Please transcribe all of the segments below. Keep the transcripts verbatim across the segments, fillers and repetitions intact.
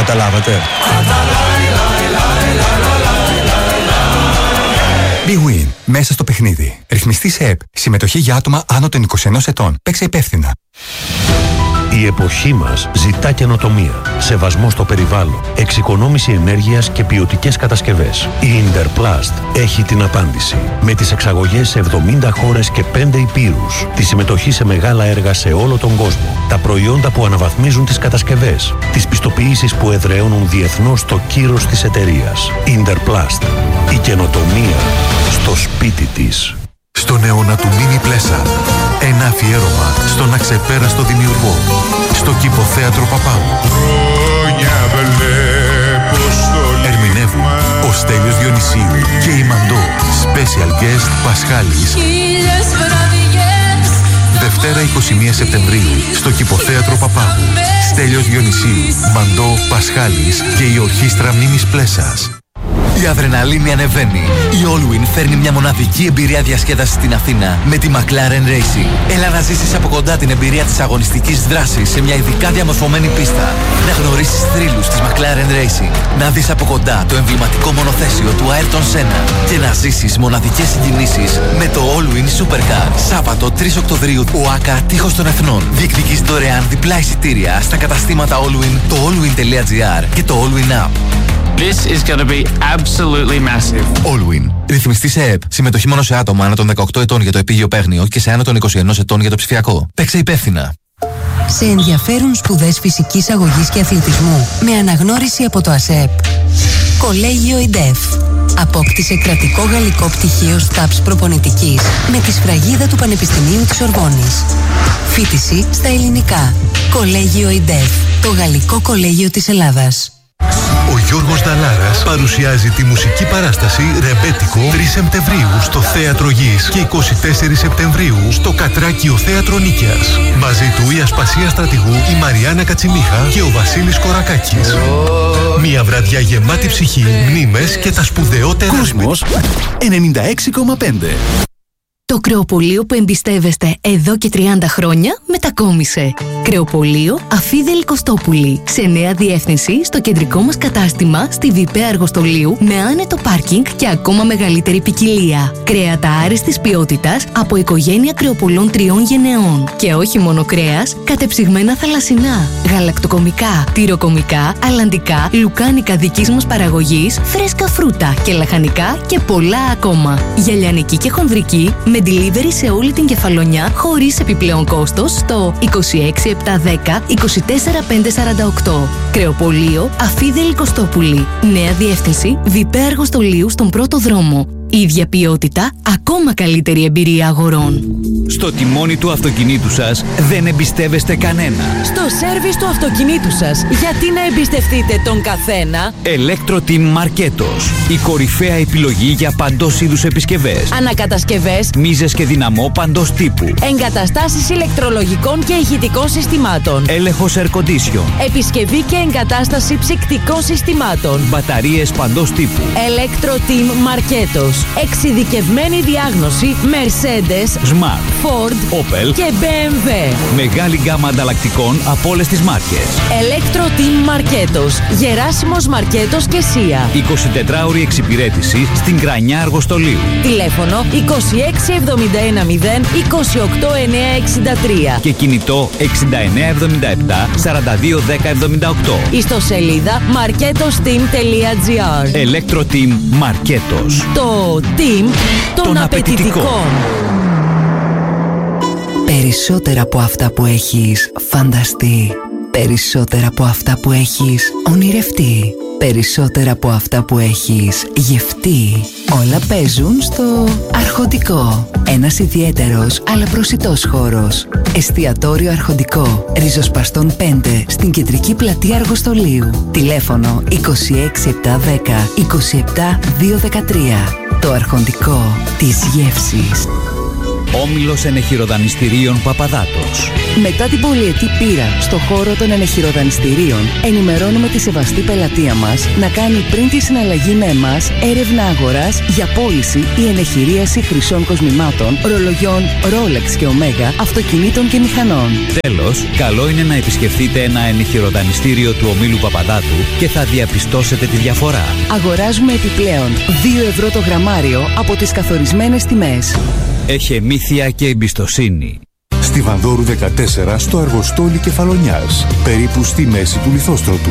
Καταλάβατε? BWIN. Μέσα στο παιχνίδι. Ρυθμιστή σε ΕΠ. Συμμετοχή για άτομα άνω των είκοσι ενός ετών. Παίξε υπεύθυνα. Η εποχή μας ζητά καινοτομία, σεβασμό στο περιβάλλον, εξοικονόμηση ενέργειας και ποιοτικές κατασκευές. Η Interplast έχει την απάντηση. Με τις εξαγωγές σε εβδομήντα χώρες και πέντε υπήρους, τη συμμετοχή σε μεγάλα έργα σε όλο τον κόσμο, τα προϊόντα που αναβαθμίζουν τις κατασκευές, τις πιστοποιήσεις που εδραιώνουν διεθνώς το κύρος της εταιρείας. Interplast. Η καινοτομία στο σπίτι της. Στον αιώνα του Μίνι Πλέσα. Ένα αφιέρωμα στον αξεπέραστο δημιουργό. Στο Κηποθέατρο Παπάου. Ερμηνεύουν ο Στέλιος Διονυσίου και η Μαντώ. Special guest Πασχάλης. Δευτέρα εικοστή πρώτη Σεπτεμβρίου στο Κηποθέατρο Παπάου. Στέλιος Διονυσίου, Μαντώ, Πασχάλης και η Ορχήστρα Μίνης Πλέσας. Η αδρεναλίνη ανεβαίνει. Η Allwin φέρνει μια μοναδική εμπειρία διασκέδασης στην Αθήνα με τη McLaren Racing. Έλα να ζήσεις από κοντά την εμπειρία της αγωνιστικής δράσης σε μια ειδικά διαμορφωμένη πίστα. Να γνωρίσεις θρύλους της McLaren Racing. Να δεις από κοντά το εμβληματικό μονοθέσιο του Ayrton Senna. Και να ζήσεις μοναδικές συγκινήσεις με το Allwin Supercar. Σάββατο τρεις Οκτωβρίου, ΟΑΚΑ Τείχος των Εθνών. Διεκδικείς δωρεάν διπλά εισιτήρια στα καταστήματα Allwin, το allwin.gr και το Allwin App. This is going to be absolutely massive. Allwin. Ρυθμιστή σε ΕΠ. Συμμετοχή μόνο σε άτομα άνω των δεκαοκτώ ετών για το επίγειο παίγνιο και σε άνω των είκοσι ενός ετών για το ψηφιακό. Παίξε υπεύθυνα. Σε ενδιαφέρουν σπουδές φυσικής αγωγής και αθλητισμού με αναγνώριση από το ΑΣΕΠ. Κολέγιο ΙΝΤΕΦ. Απόκτησε κρατικό γαλλικό πτυχίο ΣΤΑΠΣ προπονητικής με τη σφραγίδα του Πανεπιστημίου της Ορβόνης. Φοιτηση στα ελληνικά. Κολέγιο ΙΝΤΕΦ. Το γαλλικό κολέγιο της Ελλάδας. Ο Γιώργος Δαλάρας παρουσιάζει τη μουσική παράσταση Ρεμπέτικο τρεις Σεπτεμβρίου στο Θέατρο Γης και εικοστή τέταρτη Σεπτεμβρίου στο Κατράκιο Θέατρο Νίκαιας. Μαζί του η Ασπασία Στρατηγού, η Μαριάννα Κατσιμίχα και ο Βασίλης Κορακάκης. Μια βραδιά γεμάτη ψυχή, μνήμες και τα σπουδαιότερα. Κόσμος ενενήντα έξι κόμμα πέντε. Το κρεοπωλείο που εμπιστεύεστε εδώ και τριάντα χρόνια μετακόμισε. Κρεοπωλείο Αφίδελη Κωστόπουλη. Σε νέα διεύθυνση στο κεντρικό μας κατάστημα στη Βιπαία Αργοστολίου με άνετο πάρκινγκ και ακόμα μεγαλύτερη ποικιλία. Κρέατα άριστης ποιότητας από οικογένεια κρεοπωλών τριών γενεών. Και όχι μόνο κρέας, κατεψυγμένα θαλασσινά, γαλακτοκομικά, τυροκομικά, αλλαντικά, λουκάνικα δικής μας παραγωγής, φρέσκα φρούτα και λαχανικά και πολλά ακόμα. Γυαλιανική και χονδρική με delivery σε όλη την Κεφαλονιά χωρίς επιπλέον κόστος στο είκοσι έξι επτακόσια δέκα είκοσι τέσσερα χιλιάδες πεντακόσια σαράντα οκτώ. Κρεοπωλείο Αφίδελη Κωστόπουλη. Νέα διεύθυνση Βιπαία Αργοστολίου στον πρώτο δρόμο. Ίδια ποιότητα, ακόμα καλύτερη εμπειρία αγορών. Στο τιμόνι του αυτοκινήτου σας δεν εμπιστεύεστε κανένα. Στο σέρβις του αυτοκινήτου σας, γιατί να εμπιστευτείτε τον καθένα? Electro-Team Marketos. Η κορυφαία επιλογή για παντός είδους επισκευές. Ανακατασκευές, μίζες και δυναμό παντός τύπου. εγκαταστάσεις ηλεκτρολογικών και ηχητικών συστημάτων. Έλεγχος air condition. Επισκευή και εγκατάσταση ψυκτικών συστημάτων. Μπαταρίες παντός τύπου. Electro-Team Marketos. Εξειδικευμένη διάγνωση Mercedes, Smart, Ford, Opel και μπι εμ ντάμπλιου. Μεγάλη γκάμα ανταλλακτικών από όλες τις μάρκες. Electro-Team Marketos. Γεράσιμος Μαρκέτος και Σία. εικοσιτετράωρη εξυπηρέτηση στην Κρανιά Αργοστολίου. Τηλέφωνο είκοσι έξι εβδομήντα ένα μηδέν είκοσι οκτώ εννιακόσια εξήντα τρία. Και κινητό εξήντα εννέα εβδομήντα επτά σαράντα δύο δέκα εβδομήντα οκτώ. Ιστοσελίδα marketosteam τελεία gr. Electro-Team Marketos. Το team των, των απαιτητικών. Περισσότερα από αυτά που έχεις φανταστεί. Περισσότερα από αυτά που έχεις ονειρευτεί. Περισσότερα από αυτά που έχεις γευτεί. Όλα παίζουν στο Αρχοντικό. Ένας ιδιαίτερος αλλά προσιτός χώρος. Εστιατόριο Αρχοντικό. Ριζοσπαστών πέντε στην κεντρική πλατεία Αργοστολίου. Τηλέφωνο είκοσι έξι επτακόσια δέκα είκοσι επτά διακόσια δεκατρία. Το Αρχοντικό της γεύσης. Όμιλος Ενεχειροδανιστηρίων Παπαδάτος. Μετά την πολυετή πείρα στο χώρο των ενεχειροδανιστηρίων, ενημερώνουμε τη σεβαστή πελατεία μας να κάνει πριν τη συναλλαγή με εμάς έρευνα αγοράς για πώληση ή ενεχειρίαση χρυσών κοσμημάτων, ρολογιών Rolex και Omega, αυτοκινήτων και μηχανών. Τέλος, καλό είναι να επισκεφτείτε ένα ενεχειροδανιστήριο του ομίλου Παπαδάτου και θα διαπιστώσετε τη διαφορά. Αγοράζουμε επιπλέον δύο ευρώ το γραμμάριο από τις καθορισμένες τιμές. Εχεμήθεια και εμπιστοσύνη. Στη Βανδόρου δεκατέσσερα, στο Αργοστόλι Κεφαλονιάς, περίπου στη μέση του Λιθόστρωτου.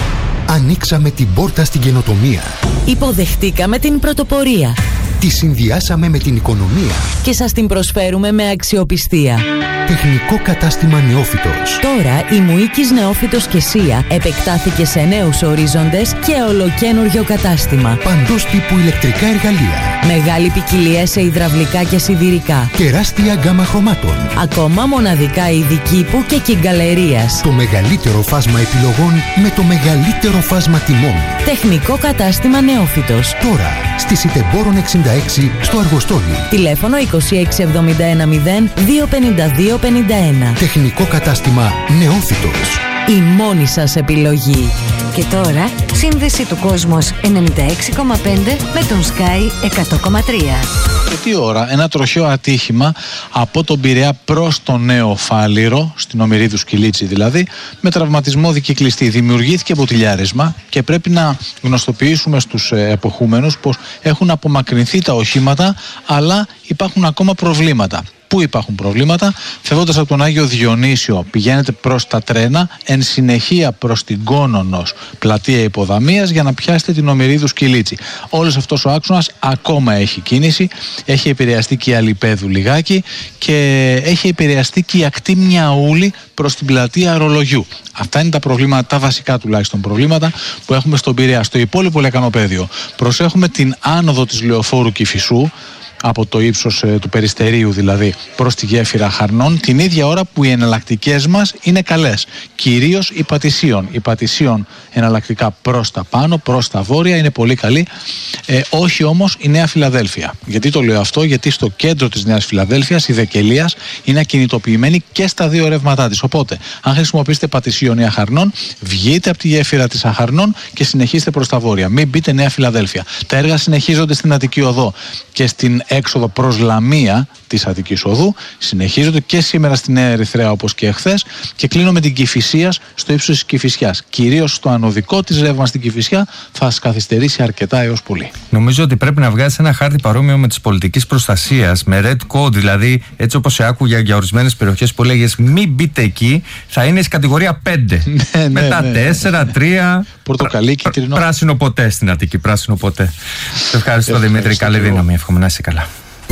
Ανοίξαμε την πόρτα στην καινοτομία. Υποδεχτήκαμε την πρωτοπορία. Τη συνδυάσαμε με την οικονομία. Και σας την προσφέρουμε με αξιοπιστία. Τεχνικό κατάστημα Νεόφυτος. Τώρα η Μουίκης Νεόφυτος και Σία επεκτάθηκε σε νέους ορίζοντες και ολοκένουργιο κατάστημα. Παντός τύπου ηλεκτρικά εργαλεία. Μεγάλη ποικιλία σε υδραυλικά και σιδηρικά. Τεράστια γκάμα χρωμάτων. Ακόμα μοναδικά είδη κήπου και κυγκαλερίας. Το μεγαλύτερο φάσμα επιλογών με το μεγαλύτερο φάσμα τιμών. Τεχνικό κατάστημα Νεόφυτος. Τώρα στη Σιτεμπόρων εξήντα έξι στο Αργοστόλι. Τηλέφωνο είκοσι έξι εβδομήντα ένα μηδέν δύο πενήντα δύο πενήντα ένα. Τεχνικό κατάστημα Νεόφυτος. Η μόνη σας επιλογή. Και τώρα, σύνδεση του Κόσμος ενενήντα έξι κόμμα πέντε με τον Sky εκατό κόμμα τρία. Και τι ώρα, ένα τροχαίο ατύχημα από τον Πειραιά προς το Νέο Φάληρο, στην Ομηρίδου Σκυλίτσι δηλαδή, με τραυματισμό δικυκλιστή. Δημιουργήθηκε μποτιλιάρισμα και πρέπει να γνωστοποιήσουμε στους εποχούμενους πως έχουν απομακρυνθεί τα οχήματα, αλλά υπάρχουν ακόμα προβλήματα. Πού υπάρχουν προβλήματα? Φεύγοντας από τον Άγιο Διονύσιο πηγαίνετε προς τα τρένα, εν συνεχεία προς την Κόνονος πλατεία Υποδαμίας για να πιάσετε την Ομηρίδου Σκυλίτσι. Όλος αυτός ο άξονας ακόμα έχει κίνηση, έχει επηρεαστεί και η Αλιπέδου λιγάκι και έχει επηρεαστεί και η ακτή Μιαούλη προς την πλατεία Ρολογιού. Αυτά είναι τα προβλήματα, τα βασικά τουλάχιστον προβλήματα που έχουμε στον Πειραιά. Στο υπόλοιπο λεκανοπέδιο προσέχουμε την άνοδο της Λεωφόρου Κηφισού, από το ύψος ε, του Περιστερίου δηλαδή προς τη γέφυρα Χαρνών, την ίδια ώρα που οι εναλλακτικές μας είναι καλές. Κυρίως η Πατησίων. Η Πατησίων εναλλακτικά προς τα πάνω, προς τα βόρεια είναι πολύ καλή. Ε, όχι όμως η Νέα Φιλαδέλφια. Γιατί το λέω αυτό? Γιατί στο κέντρο της Νέας Φιλαδέλφειας η Δεκελίας είναι ακινητοποιημένη και στα δύο ρεύματά της. Οπότε, αν χρησιμοποιήσετε Πατησίων ή Αχαρνών, βγείτε από τη γέφυρα της Αχαρνών και συνεχίστε προς τα βόρεια. Μην μπείτε Νέα Φιλαδέλφια. Τα έργα συνεχίζονται στην Αττική Οδό και στην έξοδο προς Λαμία της Αττικής Οδού, συνεχίζονται και σήμερα στη Νέα Ερυθρέα όπως και εχθές, και κλείνω με την Κηφισίας στο ύψος της Κηφισιάς. Κυρίως στο ανωδικό της ρεύμα στην Κηφισιά θα σας καθυστερήσει αρκετά έως πολύ. Νομίζω ότι πρέπει να βγάλεις ένα χάρτη παρόμοιο με της πολιτικής προστασίας, με red code, δηλαδή έτσι όπως σε άκουγα για ορισμένες περιοχές που λέγες μην μπείτε εκεί, θα είναι στην κατηγορία πέντε. ναι, Μετά ναι, ναι. τέσσερα, τρία. Πορτοκαλί, κίτρινο. Πράσινο ποτέ στην Αττική, πράσινο ποτέ. Σε ευχαριστώ Δημήτρη, καλή δύναμη, εύχομαι να είσαι καλά.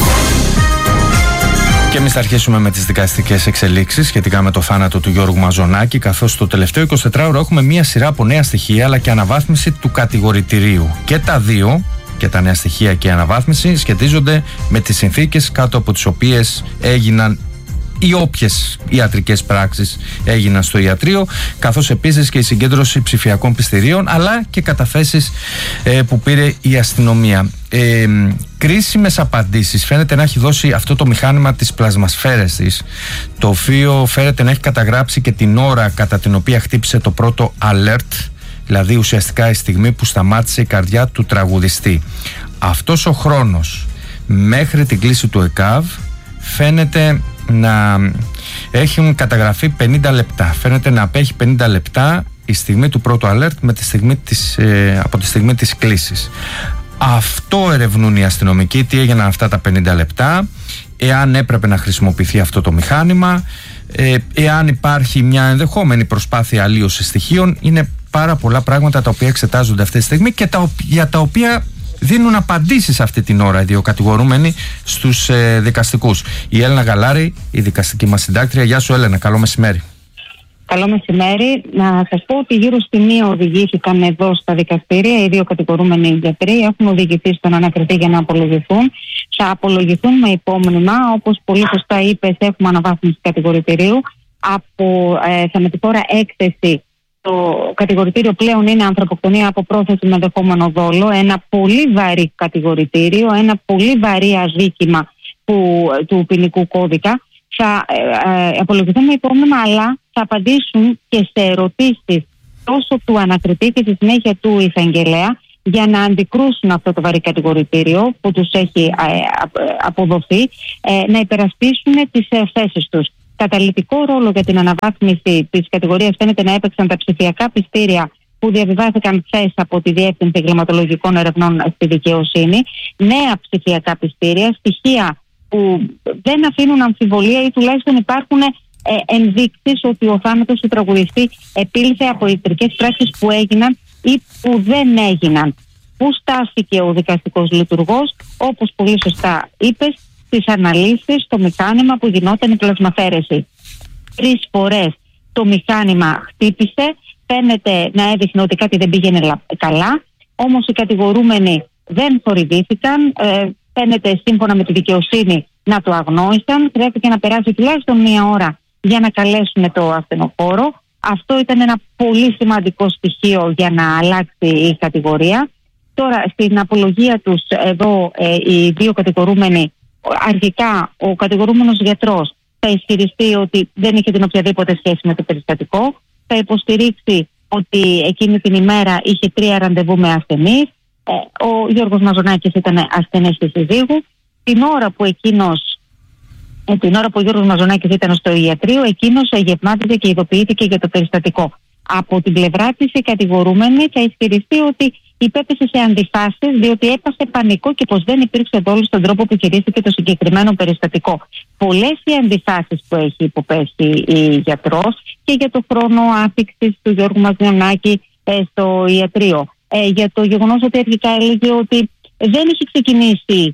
Και εμείς θα αρχίσουμε με τις δικαστικές εξελίξεις σχετικά με το θάνατο του Γιώργου Μαζονάκη, καθώς στο τελευταίο εικοσιτετράωρο έχουμε μία σειρά από νέα στοιχεία αλλά και αναβάθμιση του κατηγορητηρίου. Και τα δύο, και τα νέα στοιχεία και η αναβάθμιση, σχετίζονται με τις συνθήκες κάτω από τις οποίες έγιναν ή όποιες ιατρικές πράξεις έγιναν στο ιατρείο, καθώς επίσης και η συγκέντρωση ψηφιακών πιστηρίων αλλά και καταθέσεις ε, που πήρε η αστυνομία. Ε, κρίσιμες απαντήσεις φαίνεται να έχει δώσει αυτό το μηχάνημα της πλασμασφαίρες της, το οποίο φαίνεται να έχει καταγράψει και την ώρα κατά την οποία χτύπησε το πρώτο alert, δηλαδή ουσιαστικά η στιγμή που σταμάτησε η καρδιά του τραγουδιστή. Αυτός ο χρόνος μέχρι την κλίση του ΕΚΑΒ φαίνεται να έχουν καταγραφεί πενήντα λεπτά. Φαίνεται να απέχει πενήντα λεπτά η στιγμή του πρώτου alert με τη στιγμή της, ε, από τη στιγμή της κλήσης. Αυτό ερευνούν οι αστυνομικοί, τι έγιναν αυτά τα πενήντα λεπτά, εάν έπρεπε να χρησιμοποιηθεί αυτό το μηχάνημα, ε, εάν υπάρχει μια ενδεχόμενη προσπάθεια αλλίωσης στοιχείων. Είναι πάρα πολλά πράγματα τα οποία εξετάζονται αυτή τη στιγμή και τα, για τα οποία δίνουν απαντήσεις αυτή την ώρα οι δύο κατηγορούμενοι στους ε, δικαστικούς. Η Έλενα Γαλάρη, η δικαστική μας συντάκτρια. Γεια σου Έλενα, καλό μεσημέρι. Καλό μεσημέρι. Να σας πω ότι γύρω στη μία οδηγήθηκαν εδώ στα δικαστήρια οι δύο κατηγορούμενοι γιατροί. Έχουν οδηγηθεί στον ανακριτή για να απολογηθούν. Θα απολογηθούν με υπόμνημα. Όπως πολύ σωστά είπες, έχουμε αναβάθμιση κατηγορητηρίου. Από ε, θανατηφόρα έκθεση, το κατηγορητήριο πλέον είναι ανθρωποκτονία από πρόθεση με δεχόμενο δόλο. Ένα πολύ βαρύ κατηγορητήριο, ένα πολύ βαρύ αδίκημα που, του ποινικού κώδικα, θα ε, ε, απολογηθούν με υπόμνημα, αλλά θα απαντήσουν και σε ερωτήσεις τόσο του ανακριτή και στη συνέχεια του εισαγγελέα, για να αντικρούσουν αυτό το βαρύ κατηγορητήριο που τους έχει ε, αποδοθεί, ε, να υπερασπίσουν τις ε, θέσεις τους. Καταλυτικό ρόλο για την αναβάθμιση της κατηγορίας φαίνεται να έπαιξαν τα ψηφιακά πιστήρια που διαβιβάθηκαν χθες από τη Διεύθυνση Εγκληματολογικών Ερευνών στη Δικαιοσύνη. Νέα ψηφιακά πιστήρια, στοιχεία που δεν αφήνουν αμφιβολία ή τουλάχιστον υπάρχουν ε, ενδείξεις ότι ο θάνατος του τραγουδιστή επήλθε από ιατρικές πράξεις που έγιναν ή που δεν έγιναν. Πού στάθηκε ο δικαστικός λειτουργός? Όπως πολύ σωστά είπες, στις αναλύσεις, στο μηχάνημα που γινόταν η πλασμαφέρεση. Τρεις φορές το μηχάνημα χτύπησε, φαίνεται να έδειχνε ότι κάτι δεν πήγαινε καλά, όμως οι κατηγορούμενοι δεν θορυβήθηκαν, ε, φαίνεται σύμφωνα με τη δικαιοσύνη να το αγνόησαν, χρειάστηκε να περάσει τουλάχιστον μία ώρα για να καλέσουν το ασθενοφόρο. Αυτό ήταν ένα πολύ σημαντικό στοιχείο για να αλλάξει η κατηγορία. Τώρα στην απολογία τους εδώ ε, οι δύο κατηγορούμενοι, αρχικά ο κατηγορούμενος γιατρός θα ισχυριστεί ότι δεν είχε την οποιαδήποτε σχέση με το περιστατικό, θα υποστηρίξει ότι εκείνη την ημέρα είχε τρία ραντεβού με ασθενείς, ε, ο Γιώργος Μαζονάκης ήταν ασθενής της συζύγου, την ώρα που εκείνος Ε, την ώρα που ο Γιώργος Μαζονάκης ήταν στο ιατρείο, εκείνος γευμάτιζε και ειδοποιήθηκε για το περιστατικό. Από την πλευρά της, η κατηγορούμενη θα ισχυριστεί ότι υπέπεσε σε αντιφάσεις, διότι έπασε πανικό και πως δεν υπήρξε δόλος στον τρόπο που χειρίστηκε το συγκεκριμένο περιστατικό. Πολλές οι αντιφάσεις που έχει υποπέσει η γιατρός και για το χρόνο άφηξης του Γιώργου Μαζονάκη ε, στο ιατρείο. Ε, για το γεγονός ότι αρχικά έλεγε ότι δεν είχε ξεκινήσει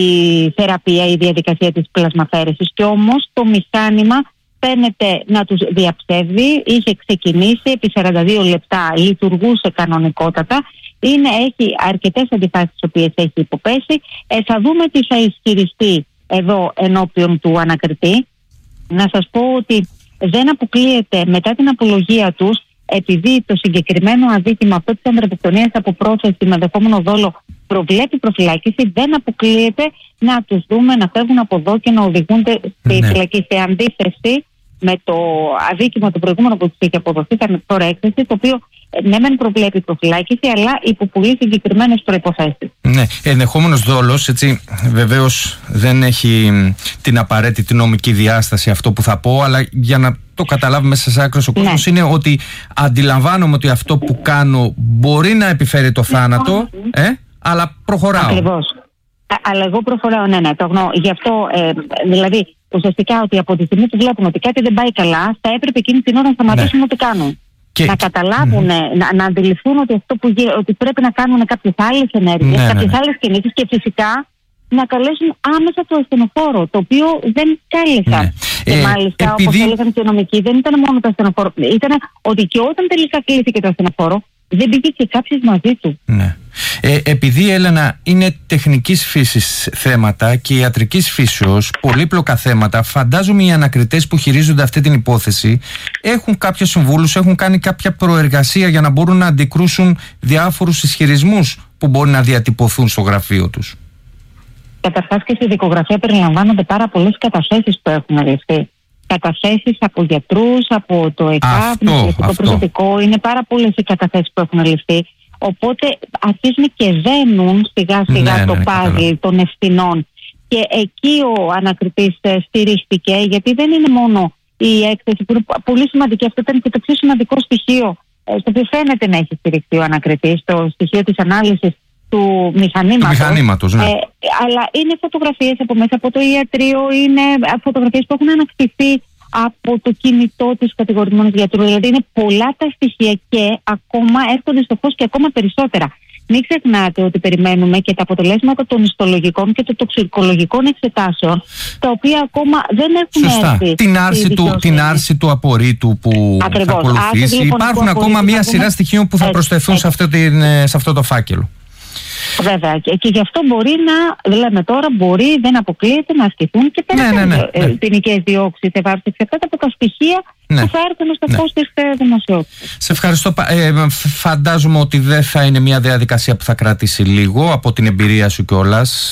η θεραπεία, η διαδικασία της πλασμαφέρεσης, και όμως το μηχάνημα φαίνεται να τους διαψεύδει. Είχε ξεκινήσει επί σαράντα δύο λεπτά, λειτουργούσε κανονικότατα. Είναι, έχει αρκετές αντιφάσεις τις οποίες έχει υποπέσει. Ε, θα δούμε τι θα ισχυριστεί εδώ ενώπιον του ανακριτή. Να σας πω ότι δεν αποκλείεται μετά την απολογία τους, επειδή το συγκεκριμένο αδίκημα αυτό της ανδρεπικτονίας από πρόθεση με δεχόμενο δόλο προβλέπει προφυλάκηση, δεν αποκλείεται να τους δούμε να φεύγουν από εδώ και να οδηγούνται στη ναι. φυλακή, σε αντίθεση με το αδίκημα το προηγούμενο που τους είχε αποδοθεί, ήταν τώρα έκθεση, το οποίο ναι μεν προβλέπει προφυλάκηση, αλλά υπό πολύ συγκεκριμένες προϋποθέσεις. Ναι, ενδεχόμενος δόλος, έτσι, βεβαίως δεν έχει την απαραίτητη νομική διάσταση αυτό που θα πω, αλλά για να το καταλάβει μέσα σε άκρος ο κόσμος, ναι. είναι ότι αντιλαμβάνομαι ότι αυτό που κάνω μπορεί να επιφέρει το θάνατο, ε, αλλά προχωράω. Ακριβώς. Α, αλλά εγώ προχωράω, ναι, ναι, το γνώ. Γι' αυτό, ε, δηλαδή, ουσιαστικά ότι από τη στιγμή που βλέπουν ότι κάτι δεν πάει καλά, θα έπρεπε εκείνη την ώρα να σταματήσουν ναι. ό,τι κάνουν. Και... Να καταλάβουν, mm. να, να αντιληφθούν ότι, αυτό που, ότι πρέπει να κάνουν κάποιες άλλες ενέργειες, ναι, κάποιες ναι, ναι. άλλες κινήσεις, και φυσικά να καλέσουν άμεσα το ασθενοφόρο, το οποίο δεν κάλεσαν. Ναι. Και ε, μάλιστα, επειδή... όπως έλεγαν και οι νομικοί, δεν ήταν μόνο το ασθενοφόρο. Ήταν ότι και όταν τελικά κλείθηκε το ασθενοφόρο, δεν πήγε και κάποιος μαζί του. Ναι. Ε, επειδή, Έλενα, είναι τεχνικής φύσης θέματα και ιατρικής φύσεως, πολύπλοκα θέματα, φαντάζομαι οι ανακριτές που χειρίζονται αυτή την υπόθεση έχουν κάποιους συμβούλους, έχουν κάνει κάποια προεργασία για να μπορούν να αντικρούσουν διάφορους ισχυρισμούς που μπορεί να διατυπωθούν στο γραφείο τους. Καταρχάς και στη δικογραφία περιλαμβάνονται πάρα πολλές καταθέσεις που έχουν ληφθεί. Καταθέσεις από γιατρούς, από το ΕΚΑΒ, το προσωπικό, είναι πάρα πολλές οι καταθέσεις που έχουν ληφθεί. Οπότε αρχίζουν και δένουν σιγά σιγά ναι, το ναι, πάζλ των ευθυνών. Και εκεί ο ανακριτής στηρίχθηκε, γιατί δεν είναι μόνο η έκθεση που είναι πολύ σημαντική, αυτό ήταν και το πιο σημαντικό στοιχείο, στο οποίο φαίνεται να έχει στηριχθεί ο ανακριτής, το στοιχείο της ανάλυσης του μηχανήματος. Του μηχανήματος, ναι. Ε, αλλά είναι φωτογραφίες από μέσα από το ιατρείο, είναι φωτογραφίες που έχουν ανακτηθεί από το κινητό της κατηγορημένου γιατρού. Δηλαδή είναι πολλά τα στοιχεία και ακόμα έρχονται στο φως και ακόμα περισσότερα. Μην ξεχνάτε ότι περιμένουμε και τα αποτελέσματα των ιστολογικών και των τοξικολογικών εξετάσεων, τα οποία ακόμα δεν έχουν Σωστά. έρθει. Την άρση, του, την άρση του απορρίτου που Ακριβώς. θα ακολουθήσει. Λοιπόν, Υπάρχουν ακόμα μία σειρά στοιχείων που θα έτσι, προσθεθούν έτσι. Σε, αυτό την, σε αυτό το φάκελο. Βέβαια. Και, και γι' αυτό μπορεί να, λέμε τώρα, μπορεί, δεν αποκλείεται να ασκηθούν και περαιτέρω ναι, ναι, ναι, ναι. ποινικές διώξεις σε βάρος εξαρτάται από τα στοιχεία ναι. που θα έρθουν στο φως ναι. της δημοσιότητας. Σε ευχαριστώ. Ε, φαντάζομαι ότι δεν θα είναι μια διαδικασία που θα κρατήσει λίγο, από την εμπειρία σου κιόλας,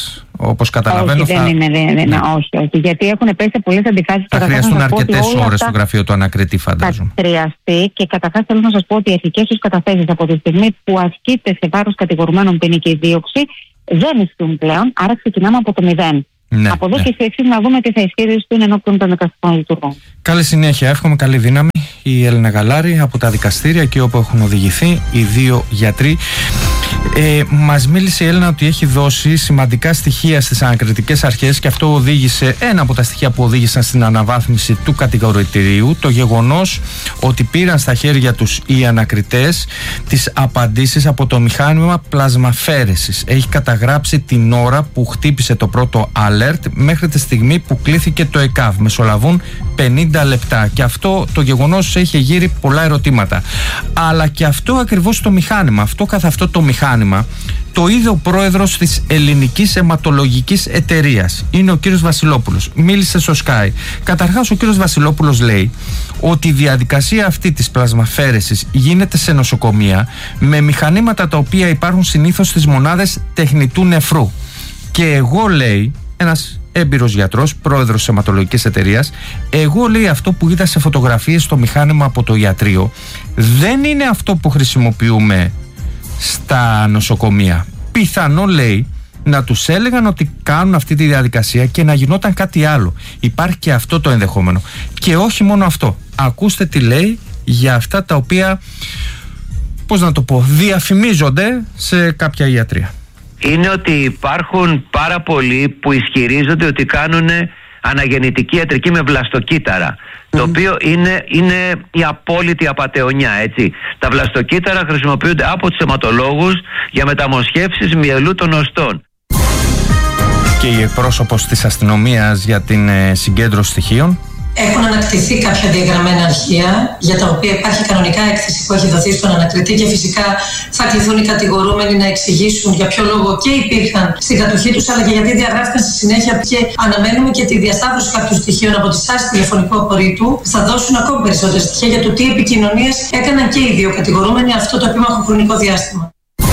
όπως καταλαβαίνω. Όχι, θα... δεν είναι, δεν είναι, ναι. όχι, όχι. Γιατί έχουν πέσει πολλές αντιφάσεις. Θα χρειαστούν αρκετές ώρες στο γραφείο του ανακριτή, φαντάζομαι. Θα χρειαστεί και καταρχάς θέλω να σας πω ότι οι αρχικές τους καταθέσεις από τη στιγμή που ασκείται σε βάρος κατηγορουμένων ποινική δίωξη δεν ισχύουν πλέον, άρα ξεκινάμε από το μηδέν. Ναι, από εδώ ναι. και στο εξής να δούμε τι θα ισχύει στην ενώπιον των δικαστικών λειτουργών. Καλή συνέχεια, εύχομαι καλή δύναμη. Η Έλληνα Γαλάρη από τα δικαστήρια εκεί όπου έχουν οδηγηθεί οι δύο γιατροί. Ε, μας μίλησε η Έλληνα ότι έχει δώσει σημαντικά στοιχεία στις ανακριτικές αρχές και αυτό οδήγησε, ένα από τα στοιχεία που οδήγησαν στην αναβάθμιση του κατηγορητηρίου, το γεγονός ότι πήραν στα χέρια τους οι ανακριτές τις απαντήσεις από το μηχάνημα πλασμαφέρεσης. Έχει καταγράψει την ώρα που χτύπησε το πρώτο alert μέχρι τη στιγμή που κλήθηκε το ΕΚΑΒ. Μεσολαβούν πενήντα λεπτά και αυτό το γεγονός έχει γύρει πολλά ερωτήματα. Αλλά και αυτό ακριβώς το μηχάνημα, αυτό καθ' αυτό το μηχάνημα το είδε ο πρόεδρος της Ελληνικής Αιματολογικής Εταιρείας. Είναι ο κύριος Βασιλόπουλος. Μίλησε στο Sky. Καταρχάς ο κύριος Βασιλόπουλος λέει ότι η διαδικασία αυτή της πλασμαφέρεσης γίνεται σε νοσοκομεία με μηχανήματα τα οποία υπάρχουν συνήθως στις μονάδες τεχνητού νεφρού. Και εγώ, λέει, ένας έμπειρος γιατρός, πρόεδρος της αιματολογικής εταιρείας, εγώ, λέει, αυτό που είδα σε φωτογραφίες στο μηχάνημα από το ιατρείο δεν είναι αυτό που χρησιμοποιούμε στα νοσοκομεία. Πιθανό, λέει, να τους έλεγαν ότι κάνουν αυτή τη διαδικασία και να γινόταν κάτι άλλο. Υπάρχει και αυτό το ενδεχόμενο. Και όχι μόνο αυτό. Ακούστε τι λέει για αυτά τα οποία, πώς να το πω, διαφημίζονται σε κάποια ιατρεία. Είναι ότι υπάρχουν πάρα πολλοί που ισχυρίζονται ότι κάνουν αναγεννητική ιατρική με βλαστοκύτταρα. Mm. Το οποίο είναι, είναι η απόλυτη απατεωνιά, έτσι. Τα βλαστοκύτταρα χρησιμοποιούνται από τους αιματολόγους για μεταμοσχεύσεις μυελού των οστών. Και η εκπρόσωπος της αστυνομίας για την ε, συγκέντρωση στοιχείων. Έχουν ανακτηθεί κάποια διαγραμμένα αρχεία για τα οποία υπάρχει κανονικά έκθεση που έχει δοθεί στον ανακριτή και φυσικά θα κληθούν οι κατηγορούμενοι να εξηγήσουν για ποιο λόγο και υπήρχαν στην κατοχή τους αλλά και γιατί διαγράφηκαν στη συνέχεια και αναμένουμε και τη διασταύρωση κάποιων στοιχείων από τη στάση τηλεφωνικού απορρίτου που θα δώσουν ακόμη περισσότερα στοιχεία για το τι επικοινωνίες έκαναν και οι δύο κατηγορούμενοι αυτό το επίμαχο χρονικό διάστημα.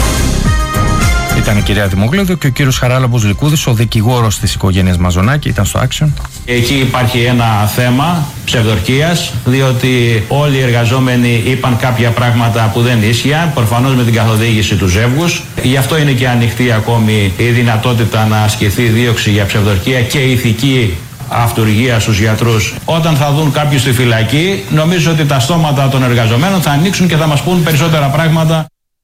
Ήταν η κυρία Δημόγλωδου και ο κύριος Χαράλαμπος Λικούδης, ο δικηγόρος της οικογένειας Μαζονάκη, ήταν στο Action. Εκεί υπάρχει ένα θέμα ψευδορκίας, διότι όλοι οι εργαζόμενοι είπαν κάποια πράγματα που δεν ίσχυαν, προφανώς με την καθοδήγηση του ζεύγους. Γι' αυτό είναι και ανοιχτή ακόμη η δυνατότητα να ασκηθεί δίωξη για ψευδορκία και ηθική αυτουργία στους γιατρούς. Όταν θα δουν κάποιους στη φυλακή, νομίζω ότι τα στόματα των εργαζομένων θα ανοίξουν και θα μας πούν περισσότερα πράγματα.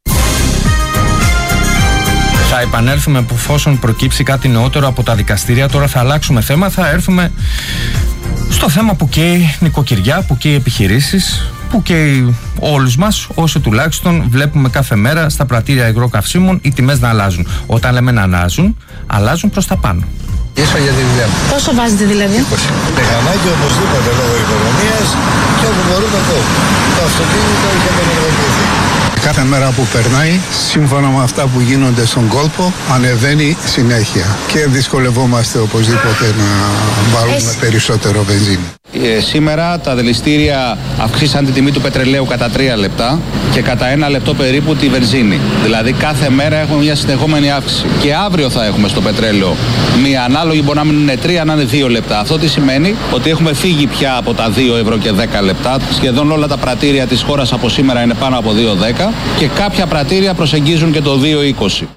Θα επανέλθουμε που εφόσον προκύψει κάτι νεότερο από τα δικαστήρια. Τώρα θα αλλάξουμε θέμα, θα έρθουμε στο θέμα που καίει νοικοκυριά, που καίει επιχειρήσεις, που καίει όλους μας, όσοι τουλάχιστον βλέπουμε κάθε μέρα στα πρατήρια υγροκαυσίμων οι τιμές να αλλάζουν. Όταν λέμε να αλλάζουν, αλλάζουν προς τα πάνω. Ίσο για τη δουλειά μου. Πόσο βάζετε δηλαδή? είκοσι. Τεχανάκι οπωσδήποτε λόγω οικονομίας και όπου μπορούμε το, το αυτοκίνητο για τον εργοδότη. Κάθε μέρα που περνάει, σύμφωνα με αυτά που γίνονται στον κόλπο, ανεβαίνει συνέχεια. Και δυσκολευόμαστε οπωσδήποτε να βάλουμε Εσύ. περισσότερο βενζίνη. Ε, σήμερα τα δηληστήρια αυξήσαν την τιμή του πετρελαίου κατά τρία λεπτά και κατά ένα λεπτό περίπου τη βενζίνη. Δηλαδή κάθε μέρα έχουμε μια συνεχόμενη αύξηση. Και αύριο θα έχουμε στο πετρέλαιο μια ανάλογη, μπορεί να μην είναι τρία, να είναι δύο λεπτά. Αυτό τι σημαίνει? Ότι έχουμε φύγει πια από τα δύο ευρώ και δέκα λεπτά. Σχεδόν όλα τα πρατήρια της χώρας από σήμερα είναι πάνω από δύο δέκα και κάποια πρατήρια προσεγγίζουν και το δύο είκοσι.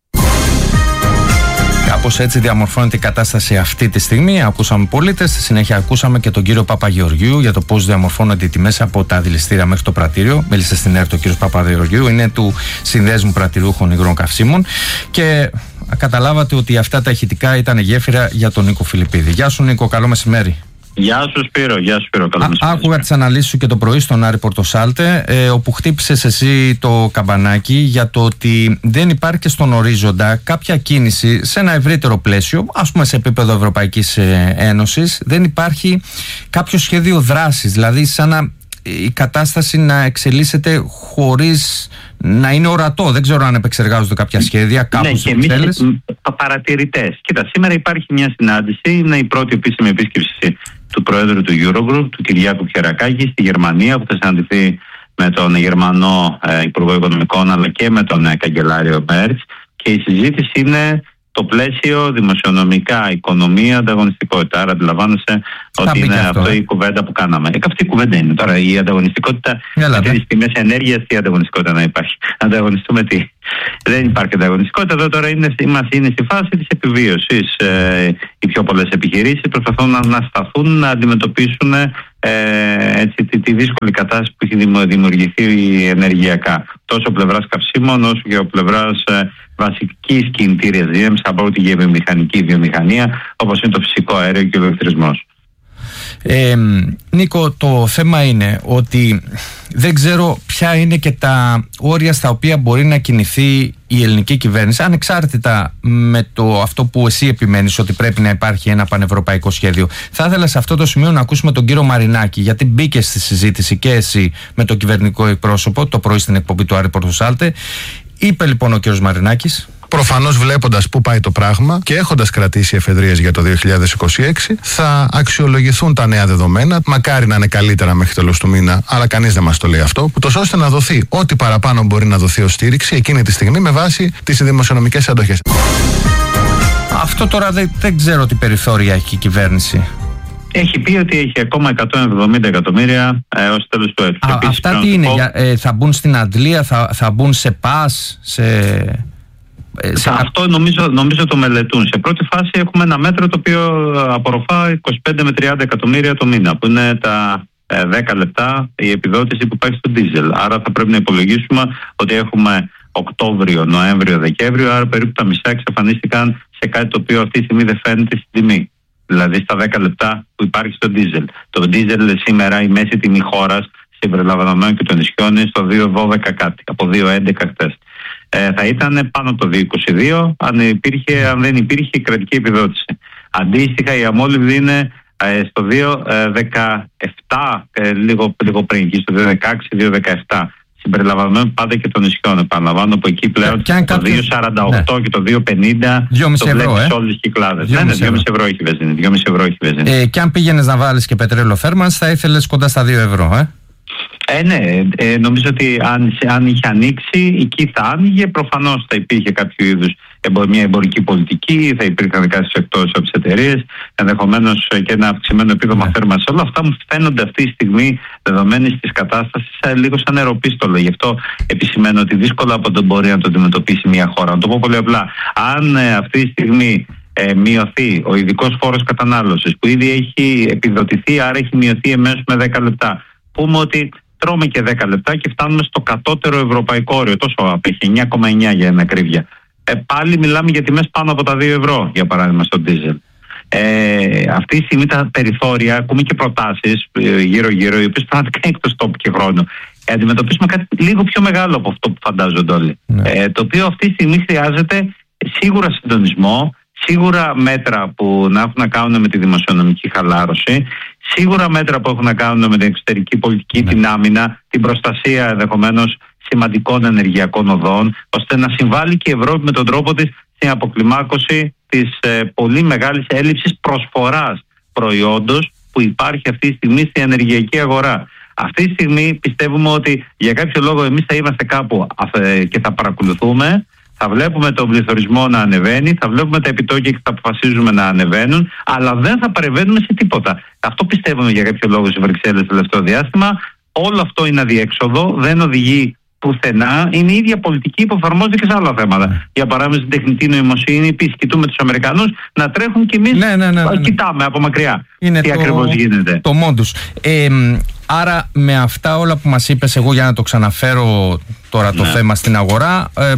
Κάπως έτσι διαμορφώνεται η κατάσταση αυτή τη στιγμή. Ακούσαμε πολίτες, στη συνέχεια ακούσαμε και τον κύριο Παπαγεωργίου για το πώς διαμορφώνονται οι τιμές από τα δηληστήρια μέχρι το πρατήριο. Μίλησε στην ΕΡΤ ο κύριος Παπαγεωργίου, είναι του Συνδέσμου Πρατηριούχων Υγρών Καυσίμων και καταλάβατε ότι αυτά τα ηχητικά ήταν γέφυρα για τον Νίκο Φιλιππίδη. Γεια σου Νίκο, καλό μεσημέρι. Γεια σου Σπύρο, γεια σου Σπύρο, καλό μεσημέρι. Άκουγα τις αναλύσεις σου και το πρωί στον Άρη Πορτοσάλτε, ε, όπου χτύπησες εσύ το καμπανάκι για το ότι δεν υπάρχει και στον ορίζοντα κάποια κίνηση σε ένα ευρύτερο πλαίσιο, ας πούμε σε επίπεδο Ευρωπαϊκής Ένωσης, δεν υπάρχει κάποιο σχέδιο δράσης, δηλαδή σαν να η κατάσταση να εξελίσσεται χωρίς να είναι ορατό. Δεν ξέρω αν επεξεργάζονται κάποια σχέδια κάπου ναι, στις Βρυξέλλες. Παρατηρητές. Κοίτα, σήμερα υπάρχει μια συνάντηση, είναι η πρώτη επίσημη επίσκεψη του Προέδρου του Eurogroup, του Κυριάκου Πιερακάκη, στη Γερμανία, που θα συναντηθεί με τον Γερμανό ε, Υπουργό Οικονομικών αλλά και με τον ε, Καγκελάριο Μέρτς. Και η συζήτηση είναι το πλαίσιο δημοσιονομικά, οικονομία, ανταγωνιστικότητα. Άρα αντιλαμβάνεσαι ότι είναι αυτό, αυτό η κουβέντα που κάναμε. Ε, αυτή η κουβέντα είναι τώρα η ανταγωνιστικότητα. Αυτή τη τιμές ενέργειας, τι ανταγωνιστικότητα να υπάρχει. Να ανταγωνιστούμε τι. Δεν υπάρχει ανταγωνιστικότητα. Εδώ τώρα είναι, είμαστε, είναι στη φάση της επιβίωσης. Ε, οι πιο πολλές επιχειρήσεις προσπαθούν να, να σταθούν, να αντιμετωπίσουν ε, έτσι, τη, τη δύσκολη κατάσταση που έχει δημιουργηθεί ενεργειακά. Τόσο ο πλευράς καυσίμων όσο και ο πλευράς ε, βασικής κινητήριας δύναμης από τη βιομηχανική βιομηχανία, όπως είναι το φυσικό αέριο και ο ηλεκτρισμός. Ε, Νίκο, το θέμα είναι ότι δεν ξέρω ποια είναι και τα όρια στα οποία μπορεί να κινηθεί η ελληνική κυβέρνηση, ανεξάρτητα με το αυτό που εσύ επιμένεις ότι πρέπει να υπάρχει ένα πανευρωπαϊκό σχέδιο. Θα ήθελα σε αυτό το σημείο να ακούσουμε τον κύριο Μαρινάκη, γιατί μπήκε στη συζήτηση και εσύ με το κυβερνητικό εκπρόσωπο το πρωί στην εκπομπή του Άρη Πορτοσάλτε. Είπε λοιπόν ο κύριος Μαρινάκης. Προφανώς, βλέποντας πού πάει το πράγμα και έχοντας κρατήσει εφεδρείες για το δύο χιλιάδες είκοσι έξι, θα αξιολογηθούν τα νέα δεδομένα. Μακάρι να είναι καλύτερα μέχρι τέλος του μήνα, αλλά κανείς δεν μας το λέει αυτό. Ούτως ώστε να δοθεί ό,τι παραπάνω μπορεί να δοθεί ως στήριξη εκείνη τη στιγμή με βάση τις δημοσιονομικές αντοχές. Αυτό τώρα δεν, δεν ξέρω τι περιθώρια έχει η κυβέρνηση. Έχει πει ότι έχει ακόμα εκατόν εβδομήντα εκατομμύρια ε, ως τέλος του έτους. Α, αυτά τι είναι, για, ε, θα μπουν στην αντλία, θα, θα μπουν σε πας, σε... Σε αυτό νομίζω, νομίζω το μελετούν. Σε πρώτη φάση έχουμε ένα μέτρο το οποίο απορροφά είκοσι πέντε με τριάντα εκατομμύρια το μήνα, που είναι τα ε, δέκα λεπτά η επιδότηση που υπάρχει στο ντίζελ. Άρα θα πρέπει να υπολογίσουμε ότι έχουμε Οκτώβριο, Νοέμβριο, Δεκέμβριο, άρα περίπου τα μισά εξαφανίστηκαν σε κάτι το οποίο αυτή τη στιγμή δεν φαίνεται στην τιμή. Δηλαδή στα δέκα λεπτά που υπάρχει στο ντίζελ. Το ντίζελ σήμερα η μέση τιμή χώρας συμπεριλαμβανομένων και των νησιών είναι στο δύο δώδεκα κάτι, από δύο έντεκα χτες. Ε, θα ήταν πάνω από το δύο είκοσι δύο αν, υπήρχε, αν δεν υπήρχε η κρατική επιδότηση. Αντίστοιχα η αμόλυβδη είναι ε, στο δύο δεκαεπτά ε, λίγο, λίγο πριν, εκεί στο δύο δεκαέξι δύο δεκαεπτά. Συμπεριλαμβανομένων πάντα και των νησιών, επαναλαμβάνω, που εκεί πλέον και το κάποιος... δύο σαράντα οκτώ ναι. και το δύο πενήντα το βλέπεις ε? σε όλες τις κυκλάδες. Ναι, ναι, δυόμισι ευρώ έχει βενζίνη. δυόμισι ευρώ έχει βενζίνη. Ε, και αν πήγαινες να βάλεις και πετρέλαιο θέρμανσης θα ήθελες κοντά στα δύο ευρώ, ε? Ε, ναι, ε, νομίζω ότι αν, αν είχε ανοίξει, εκεί θα άνοιγε. Προφανώς θα υπήρχε κάποιο είδους εμπο, μια εμπορική πολιτική, θα υπήρχαν κάποιες εκτός από τις εταιρείες, ενδεχομένως και ένα αυξημένο επίδομα yeah. θέρμανσης. Όλα αυτά μου φαίνονται αυτή τη στιγμή, δεδομένης της κατάστασης, λίγο σαν νεροπίστολο. Γι' αυτό επισημαίνω ότι δύσκολα από τον μπορεί να το αντιμετωπίσει μια χώρα. Να το πω πολύ απλά. Αν ε, αυτή τη στιγμή ε, μειωθεί ο ειδικός φόρος κατανάλωσης, που ήδη έχει επιδοτηθεί, άρα έχει μειωθεί εμέσως με δέκα λεπτά. Πούμε ότι τρώμε και δέκα λεπτά και φτάνουμε στο κατώτερο ευρωπαϊκό όριο. Τόσο απέχει, εννιά κόμμα εννιά για ένα ακρίβεια. Ε, πάλι μιλάμε για τιμές πάνω από τα δύο ευρώ, για παράδειγμα, στο ντίζελ. Ε, αυτή τη στιγμή τα περιθώρια, ακούμε και προτάσεις γύρω-γύρω, οι οποίες πραγματικά είναι εκτός τόπου και χρόνου. Ε, αντιμετωπίσουμε κάτι λίγο πιο μεγάλο από αυτό που φαντάζονται όλοι. Ναι. Ε, το οποίο αυτή τη στιγμή χρειάζεται σίγουρα συντονισμό, σίγουρα μέτρα που να έχουν να κάνουν με τη δημοσιονομική χαλάρωση, σίγουρα μέτρα που έχουν να κάνουν με την εξωτερική πολιτική, ναι. την άμυνα, την προστασία ενδεχομένως σημαντικών ενεργειακών οδών, ώστε να συμβάλλει και η Ευρώπη με τον τρόπο της στην αποκλιμάκωση της ε, πολύ μεγάλης έλλειψης προσφοράς προϊόντος που υπάρχει αυτή τη στιγμή στην ενεργειακή αγορά. Αυτή τη στιγμή πιστεύουμε ότι για κάποιο λόγο εμείς θα είμαστε κάπου ε, και θα παρακολουθούμε. Θα βλέπουμε τον πληθωρισμό να ανεβαίνει, θα βλέπουμε τα επιτόκια και θα αποφασίζουμε να ανεβαίνουν, αλλά δεν θα παρεμβαίνουμε σε τίποτα. Αυτό πιστεύουμε για κάποιο λόγο στις Βρυξέλλες το τελευταίο διάστημα. Όλο αυτό είναι αδιέξοδο, δεν οδηγεί πουθενά. Είναι η ίδια πολιτική που εφαρμόζεται και σε άλλα θέματα. Για παράδειγμα, στην τεχνητή νοημοσύνη, επίσης κοιτούμε τους Αμερικανούς να τρέχουν και εμείς ναι, ναι, ναι, ναι. κοιτάμε από μακριά είναι τι το... ακριβώς γίνεται. Το μόντους. Ε, άρα, με αυτά όλα που μας είπες, εγώ για να το ξαναφέρω τώρα το ναι. θέμα στην αγορά, ε,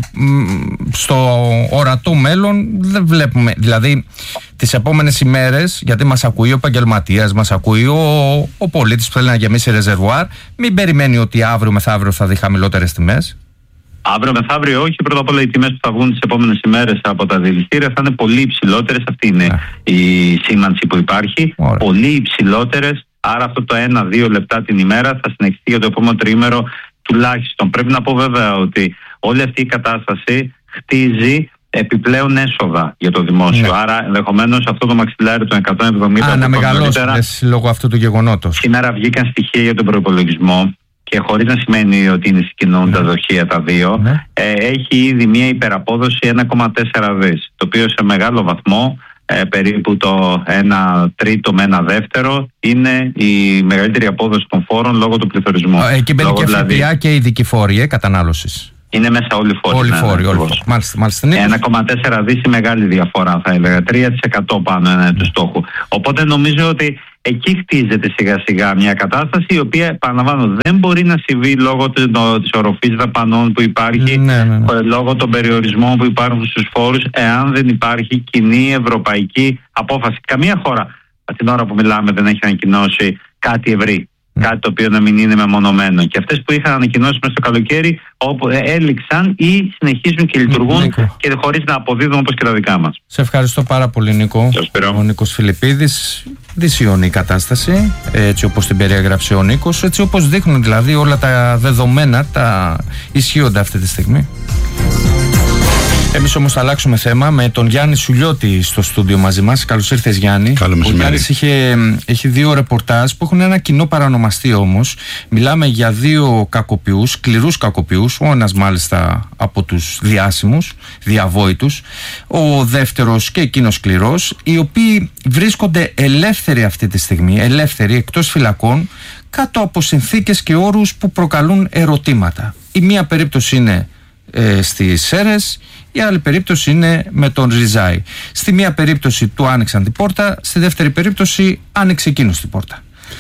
στο ορατό μέλλον δεν βλέπουμε. Δηλαδή, τις επόμενες ημέρες, γιατί μας ακούει ο επαγγελματίας, μας ακούει ο, ο πολίτης που θέλει να γεμίσει ρεζερβουάρ, μην περιμένει ότι αύριο μεθαύριο θα δει χαμηλότερες τιμές. Αύριο μεθαύριο όχι. Πρώτα απ' όλα οι τιμές που θα βγουν τις επόμενες ημέρες από τα δηληστήρια θα είναι πολύ υψηλότερες. Αυτή είναι yeah. η σήμανση που υπάρχει. Ωραία. Πολύ υψηλότερες. Άρα αυτό το ένα δύο λεπτά την ημέρα θα συνεχιστεί για το επόμενο τριήμερο τουλάχιστον. Πρέπει να πω βέβαια ότι όλη αυτή η κατάσταση χτίζει επιπλέον έσοδα για το δημόσιο. Yeah. Άρα ενδεχομένως αυτό το μαξιλάρι των εκατόν εβδομήντα Α, να μεγαλώσει λόγω αυτού του γεγονότος. Σήμερα βγήκαν στοιχεία για τον προϋπολογισμό. και χωρίς να σημαίνει ότι είναι συγκοινωνούν τα δοχεία τα δύο, ναι. ε, έχει ήδη μια υπεραπόδοση ένα κόμμα τέσσερα δις, το οποίο σε μεγάλο βαθμό, ε, περίπου το ένα τρίτο με ένα δεύτερο, είναι η μεγαλύτερη απόδοση των φόρων λόγω του πληθωρισμού. Ε, και μπαίνει και δηλαδή, ΦΠΑ και ειδική φόροι ε, κατανάλωσης. Είναι μέσα όλοι οι φόροι. Όλοι οι φόροι, ναι, όλοι φόροι. Μάλιστα, μάλιστα. ένα κόμμα τέσσερα δις η μεγάλη διαφορά, θα έλεγα. τρία τοις εκατό πάνω είναι του στόχου. Οπότε νομίζω ότι εκεί χτίζεται σιγά σιγά μια κατάσταση η οποία, επαναλαμβάνω, δεν μπορεί να συμβεί λόγω της οροφής δαπανών που υπάρχει, ναι, ναι, ναι. λόγω των περιορισμών που υπάρχουν στους φόρους, εάν δεν υπάρχει κοινή ευρωπαϊκή απόφαση. Καμία χώρα από την ώρα που μιλάμε δεν έχει ανακοινώσει κάτι ευρύ. Κάτι το οποίο να μην είναι μεμονωμένο. Και αυτές που είχαν ανακοινώσει μέσα στο καλοκαίρι, όπου έληξαν ή συνεχίζουν και λειτουργούν Νίκο. Και χωρίς να αποδίδουν όπως και τα δικά μας. Σε ευχαριστώ πάρα πολύ, Νίκο. Ο Νίκος Φιλιππίδης. Δυσιώνει η κατάσταση, έτσι όπως την περιέγραψε ο Νίκος, έτσι όπως δείχνουν δηλαδή όλα τα δεδομένα, τα ισχύοντα αυτή τη στιγμή. Εμείς όμως θα αλλάξουμε θέμα με τον Γιάννη Σουλιώτη στο στούντιο μαζί μας. Καλώς ήρθες, Γιάννη. Καλό μεσημέρι. Ο Γιάννης είχε, έχει δύο ρεπορτάζ που έχουν ένα κοινό παρανομαστή όμως. Μιλάμε για δύο κακοποιούς, σκληρούς κακοποιούς, ο ένας μάλιστα από τους διάσημους, διαβόητους, ο δεύτερος και εκείνος σκληρός, οι οποίοι βρίσκονται ελεύθεροι αυτή τη στιγμή, ελεύθεροι εκτός φυλακών, κάτω από συνθήκες και όρους που προκαλούν ερωτήματα. Η μία περίπτωση είναι ε, στις Σέρρες, η άλλη περίπτωση είναι με τον Ριζάη. Στη μία περίπτωση του άνοιξαν την πόρτα, στη δεύτερη περίπτωση άνοιξε εκείνος την πόρτα.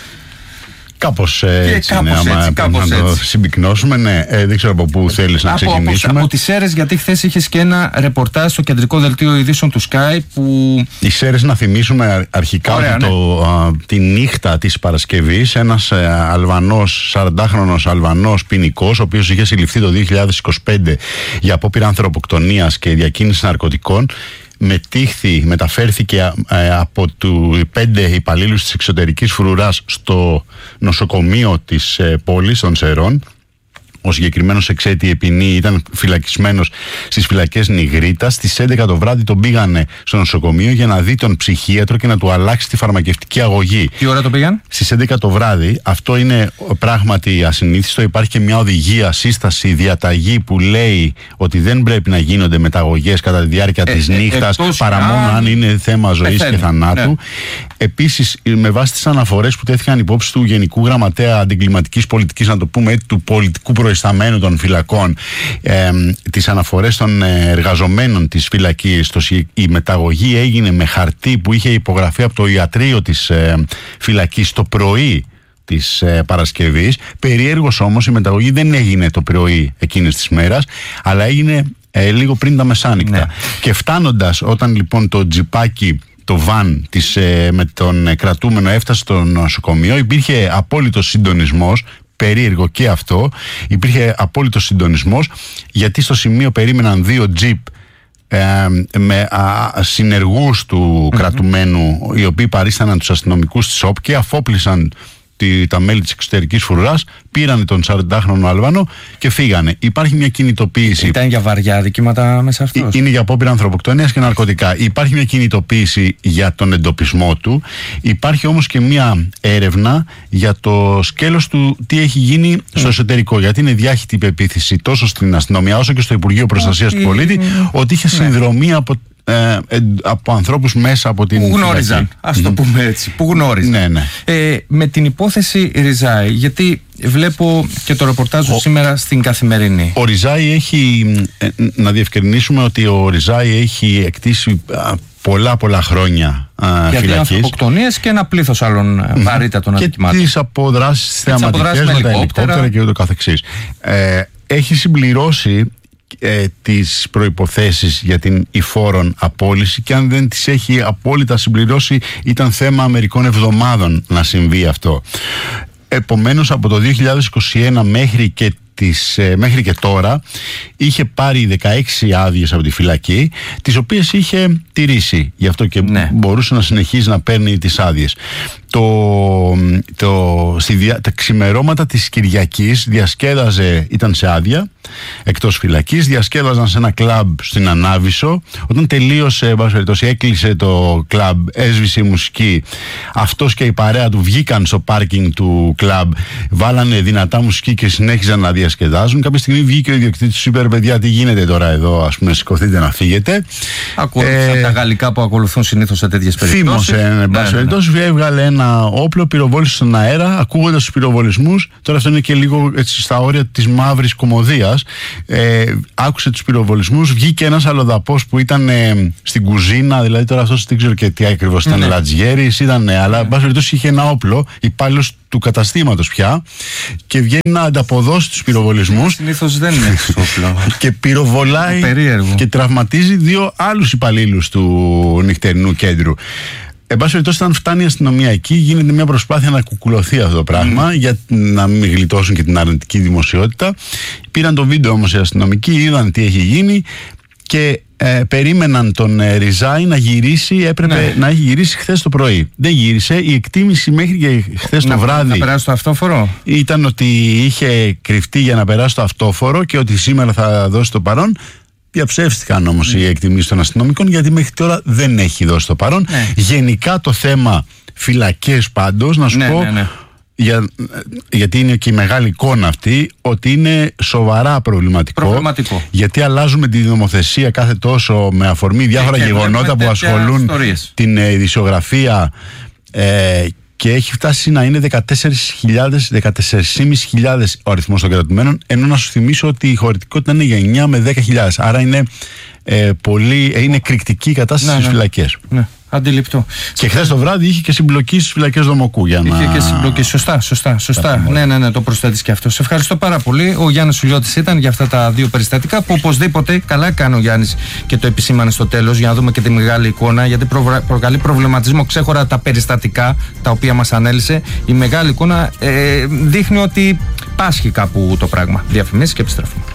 Κάπως έτσι, κάπως ναι, έτσι, άμα κάπως να έτσι. το συμπυκνώσουμε, ναι, ε, δεν ξέρω από πού θέλεις να από, ξεκινήσουμε. Από, από τις Σέρρες, γιατί χθες είχες και ένα ρεπορτάζ στο κεντρικό δελτίο ειδήσεων του Sky που... Οι Σέρρες, να θυμίσουμε αρχικά, Ωραία, ότι ναι. το, α, τη νύχτα της Παρασκευής ένας ε, Αλβανός, σαραντάχρονος Αλβανός ποινικός, ο οποίος είχε συλληφθεί το δύο χιλιάδες είκοσι πέντε για απόπειρα ανθρωποκτονίας και διακίνηση ναρκωτικών, μετήχθη, μεταφέρθηκε ε, από του πέντε υπαλλήλους της εξωτερικής φρουράς στο νοσοκομείο της ε, πόλης των Σερών. Ο συγκεκριμένος εξαίτιη ποινή ήταν φυλακισμένος στις φυλακές Νιγρίτας. Στις έντεκα το βράδυ τον πήγανε στο νοσοκομείο για να δει τον ψυχίατρο και να του αλλάξει τη φαρμακευτική αγωγή. Τι ώρα το πήγαν? Στις έντεκα το βράδυ. Αυτό είναι πράγματι ασυνήθιστο. Υπάρχει και μια οδηγία, σύσταση, διαταγή που λέει ότι δεν πρέπει να γίνονται μεταγωγές κατά τη διάρκεια ε, της ε, νύχτας, ε, παρά μόνο αν είναι θέμα ζωής πεθαίνει. και θανάτου. Ναι. Επίσης, με βάση τις αναφορές που τέθηκαν υπόψη του Γενικού Γραμματέα Αντιγκληματικής Πολιτικής, να το πούμε, του πολιτικού προϊσταμένου των φυλακών, ε, τις αναφορές των εργαζομένων της φυλακής, το, η μεταγωγή έγινε με χαρτί που είχε υπογραφεί από το ιατρείο της ε, φυλακής το πρωί της ε, Παρασκευής. Περίεργος όμως, η μεταγωγή δεν έγινε το πρωί εκείνης της μέρας, αλλά έγινε ε, λίγο πριν τα μεσάνυχτα. Ναι. Και φτάνοντας, όταν λοιπόν το τζιπάκι, το βαν της, ε, με τον ε, κρατούμενο έφτασε στο νοσοκομείο, υπήρχε απόλυτος συντονισμός. Περίεργο και αυτό. Υπήρχε απόλυτος συντονισμός, γιατί στο σημείο περίμεναν δύο τζιπ ε, με α, συνεργούς του mm-hmm. κρατουμένου, οι οποίοι παρίσταναν τους αστυνομικούς της ΟΠ και αφόπλησαν τη, τα μέλη της εξωτερικής φρουράς, πήραν τον σαραντάχρονο Αλβανό και φύγανε. Υπάρχει μια κινητοποίηση. Ήταν για βαριά δικήματα μέσα αυτός? Είναι για απόπειρα ανθρωποκτονίας και ναρκωτικά. Υπάρχει μια κινητοποίηση για τον εντοπισμό του. Υπάρχει όμως και μια έρευνα για το σκέλος του, τι έχει γίνει στο εσωτερικό. Γιατί είναι διάχυτη η πεποίθηση τόσο στην αστυνομία όσο και στο Υπουργείο Προστασίας του Πολίτη ότι είχε συνδρομή από Ε, ε, από ανθρώπους μέσα από την που γνώριζαν, φυλακή. Ας το πούμε έτσι, που γνώριζαν. Ναι, ναι. Ε, με την υπόθεση Ριζάη, γιατί βλέπω και το ρεπορτάζ ο, σήμερα στην Καθημερινή. Ο Ριζάη έχει, ε, να διευκρινίσουμε ότι ο Ριζάη έχει εκτίσει α, πολλά πολλά χρόνια φυλακής. Για ανθρωποκτονίες και ένα πλήθος άλλων mm-hmm. βαρύτατων αδικημάτων. Και τις αποδράσεις θεαματικές με τα ελικόπτερα και ούτω καθεξής. Ε, έχει συμπληρώσει Ε, τις προϋποθέσεις για την υφόρον απόλυση, και αν δεν τις έχει απόλυτα συμπληρώσει ήταν θέμα μερικών εβδομάδων να συμβεί αυτό. Επομένως, από το δύο χιλιάδες είκοσι ένα μέχρι και τις, ε, μέχρι και τώρα είχε πάρει δεκαέξι άδειες από τη φυλακή, τις οποίες είχε τηρήσει. Γι' αυτό και ναι. μπορούσε να συνεχίζει να παίρνει τις άδειες. Το, το, στη δια, τα ξημερώματα της Κυριακής διασκέδαζε, ήταν σε άδεια εκτός φυλακής, διασκέδαζαν σε ένα κλαμπ στην Ανάβησο. Όταν τελείωσε, έκλεισε το κλαμπ, έσβησε η μουσική, αυτός και η παρέα του βγήκαν στο πάρκινγκ του κλαμπ, βάλανε δυνατά μουσική και συνέχιζαν να διασκεδάζουν. Κάποια στιγμή βγήκε ο ιδιοκτήτης του, είπε: παιδιά, τι γίνεται τώρα εδώ, ας πούμε, σηκωθείτε να φύγετε. Ακολούθησαν ε, τα γαλλικά που ακολουθούν συνήθως σε τέτοιες περιπτώσεις. Θύμωσε, εν πάση περιπτώσει, έβγαλε ένα όπλο, πυροβόλησε στον αέρα, ακούγοντας τους πυροβολισμούς. Τώρα αυτό είναι και λίγο έτσι στα όρια της μαύρης κωμωδίας. Ε, άκουσε τους πυροβολισμούς, βγήκε ένας αλλοδαπός που ήταν ε, στην κουζίνα, δηλαδή τώρα αυτός δεν ξέρω και τι ακριβώς ήταν, ναι. λατζιέρης ήταν, ναι. αλλά εν πάση περιπτώσει είχε ένα όπλο, υπάλληλος του καταστήματος πια, και βγαίνει να ανταποδώσει τους πυροβολισμούς. Συνήθως δεν είναι όπλο. Και πυροβολάει περίεργο. Και τραυματίζει δύο άλλους υπαλλήλους του νυχτερινού κέντρου. Εν πάση περιπτώσει, όταν φτάνει η αστυνομία εκεί, γίνεται μια προσπάθεια να κουκουλωθεί αυτό το πράγμα, mm. για να μην γλιτώσουν και την αρνητική δημοσιότητα. Πήραν το βίντεο όμως οι αστυνομικοί, είδαν τι έχει γίνει και ε, περίμεναν τον ε, Ριζάη να γυρίσει. Έπρεπε ναι. να έχει γυρίσει χθες το πρωί. Δεν γύρισε. Η εκτίμηση μέχρι και χθες το βράδυ. Να περάσει το αυτόφορο. Ήταν ότι είχε κρυφτεί για να περάσει το αυτόφορο και ότι σήμερα θα δώσει το παρόν. Διαψεύστηκαν όμως mm. οι εκτιμήσεις των αστυνομικών, γιατί μέχρι τώρα δεν έχει δώσει το παρόν. Ναι. Γενικά το θέμα φυλακές πάντως, να σου ναι, πω, ναι, ναι. Για, γιατί είναι και η μεγάλη εικόνα αυτή, ότι είναι σοβαρά προβληματικό, προβληματικό. Γιατί αλλάζουμε τη νομοθεσία κάθε τόσο με αφορμή διάφορα και γεγονότα που ασχολούν ιστορίες. Την ειδησιογραφία, ε, και έχει φτάσει να είναι δεκατέσσερις χιλιάδες, δεκατέσσερις χιλιάδες πεντακόσιους ο αριθμός των κρατουμένων, ενώ να σου θυμίσω ότι η χωρητικότητα είναι για εννιά με δέκα χιλιάδες. Άρα είναι, ε, πολύ, ε, είναι εκρηκτική η κατάσταση ναι, στις ναι. φυλακές. Ναι. Αντιληπτό. Και χθες το βράδυ είχε και συμπλοκή στις φυλακές Δομοκού. Για να... Είχε και συμπλοκή. Σωστά, σωστά. σωστά. Ναι, ναι, ναι, το προσθέτεις και αυτό. Σε ευχαριστώ πάρα πολύ. Ο Γιάννης Σουλιώτης ήταν για αυτά τα δύο περιστατικά που οπωσδήποτε καλά κάνει ο Γιάννης και το επισήμανε στο τέλος, για να δούμε και τη μεγάλη εικόνα. Γιατί προκαλεί προβληματισμό ξέχωρα τα περιστατικά τα οποία μας ανέλησε. Η μεγάλη εικόνα ε, δείχνει ότι πάσχει κάπου το πράγμα. Διαφημίσεις και επιστρέφουμε.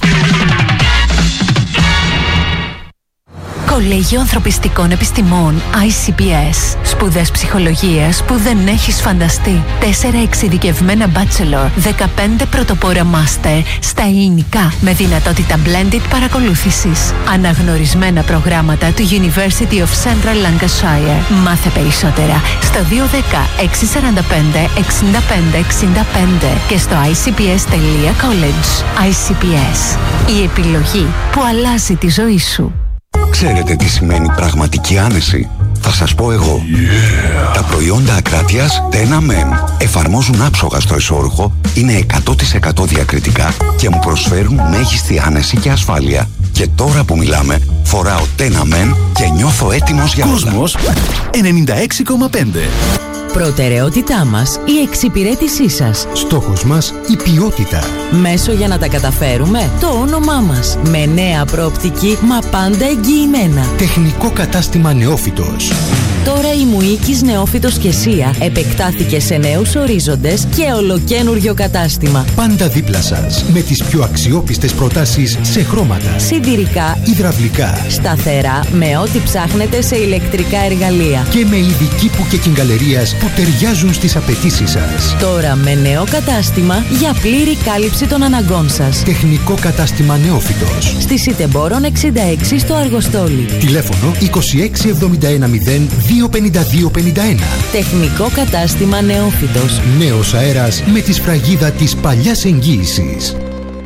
Κολέγιο Ανθρωπιστικών Επιστημών άι σι πι ες. Σπουδές ψυχολογίας που δεν έχεις φανταστεί. Τέσσερα εξειδικευμένα bachelor, δεκαπέντε πρωτοπόρα master στα ελληνικά με δυνατότητα blended παρακολούθησης. Αναγνωρισμένα προγράμματα του University of Central Lancashire. Μάθε περισσότερα στο δύο ένα μηδέν έξι τέσσερα πέντε εξήντα πέντε εξήντα πέντε και στο άι σι πι ες τελεία college. άι σι πι ες. Η επιλογή που αλλάζει τη ζωή σου. Ξέρετε τι σημαίνει πραγματική άνεση? Θα σας πω εγώ. Yeah. Τα προϊόντα Ακράτειας Tenamen εφαρμόζουν άψογα στο εσώρουχο, είναι εκατό τοις εκατό διακριτικά και μου προσφέρουν μέγιστη άνεση και ασφάλεια. Και τώρα που μιλάμε, φοράω Tenamen και νιώθω έτοιμος για όλα. Κόσμος ενενήντα έξι κόμμα πέντε. Προτεραιότητά μας η εξυπηρέτησή σας. Στόχος μας η ποιότητα. Μέσο για να τα καταφέρουμε το όνομά μας. Με νέα προοπτική, μα πάντα εγγυημένα. Τεχνικό κατάστημα Νεόφυτος. Τώρα η Μουίκης Νεόφυτος και Σία επεκτάθηκε σε νέους ορίζοντες και ολοκένουργιο κατάστημα. Πάντα δίπλα σας, με τις πιο αξιόπιστες προτάσεις σε χρώματα, συντηρικά, υδραυλικά, σταθερά, με ό,τι ψάχνετε σε ηλεκτρικά εργαλεία και με είδη κήπου και κυγκαλερίας που ταιριάζουν στις απαιτήσεις σας. Τώρα με νέο κατάστημα για πλήρη κάλυψη των αναγκών σας. Τεχνικό κατάστημα Νεόφυτος. Στη Σιτεμπόρων εξήντα έξι στο Αργοστόλι. Τηλέφωνο είκοσι έξι εβδομήντα ένα μηδέν δύο πενήντα δύο πενήντα ένα. Τεχνικό κατάστημα Νεόφυτος. Νέος αέρας με τη σφραγίδα της παλιάς εγγύησης.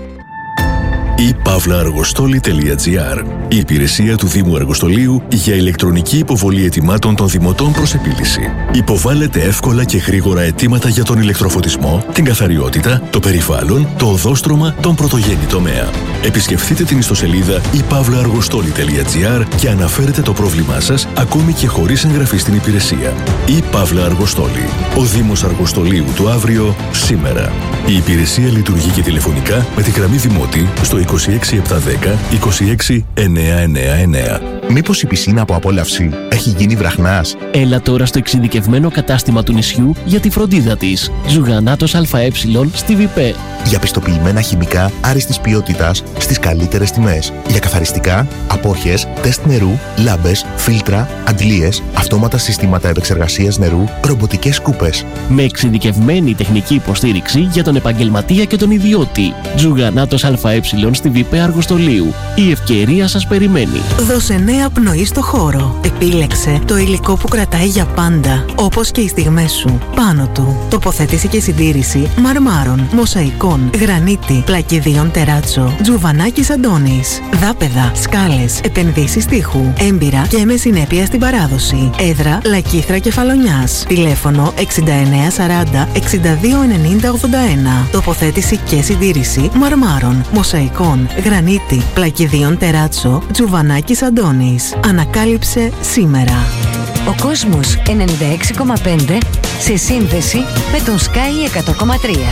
η παύλα αργοστόλη τελεία τζι άρ. Η υπηρεσία του Δήμου Αργοστολίου για ηλεκτρονική υποβολή αιτημάτων των δημοτών προς επίλυση. Υποβάλλετε εύκολα και γρήγορα αιτήματα για τον ηλεκτροφωτισμό, την καθαριότητα, το περιβάλλον, το οδόστρωμα, τον πρωτογενή τομέα. Επισκεφτείτε την ιστοσελίδα η παύλα αργοστόλη τελεία τζι άρ και αναφέρετε το πρόβλημά σας, ακόμη και χωρίς εγγραφή στην υπηρεσία. Η παύλα Αργοστόλη. Ο Δήμος Αργοστολίου του αύριο, σήμερα. Η υπηρεσία λειτουργεί και τηλεφωνικά με τη γραμμή Δημότη στο είκοσι έξι επτακόσια δέκα είκοσι έξι εννιακόσια ενενήντα εννέα. Μήπως η πισίνα από απόλαυση έχει γίνει βραχνάς? Έλα τώρα στο εξειδικευμένο κατάστημα του νησιού για τη φροντίδα της. Ζουγανάτος ΑΕ στη ΒΙΠΕ. Για πιστοποιημένα χημικά άριστης ποιότητας στις καλύτερες τιμές. Για καθαριστικά, απόχες, τεστ νερού, λάμπες, φίλτρα, αντλίες, αυτόματα συστήματα επεξεργασίας νερού, ρομποτικές σκούπες. Με εξειδικευμένη τεχνική υποστήριξη για τον επαγγελματία και τον ιδιώτη. Ζουγανάτος ΑΕ στη ΒΙΠΕ Αργοστολίου. Η ευκαιρία σας περιμένει. Δώσε νέα πνοή στο χώρο. Επίλεξε το υλικό που κρατάει για πάντα, όπως και οι στιγμές σου. Πάνω του, τοποθέτηση και συντήρηση μαρμάρων, μοσαϊκών, γρανίτη, πλακιδίων τεράτσο, Τζουβανάκης Αντώνης, δάπεδα, σκάλες, επενδύσεις τείχου, έμπειρα και με συνέπεια στην παράδοση. Έδρα Λακήθρα Κεφαλονιάς. Τηλέφωνο εξήντα εννέα σαράντα εξήντα δύο ενενήντα ογδόντα ένα. Τοποθέτηση και συντήρηση μαρμάρων, μοσαϊκών, γρανίτη, πλακιδίων τεράτσο, Τζουβανάκης Αντώνης. Ανακάλυψε σήμερα. Ο κόσμος ενενήντα έξι κόμμα πέντε σε σύνδεση με τον Sky εκατό κόμμα τρία.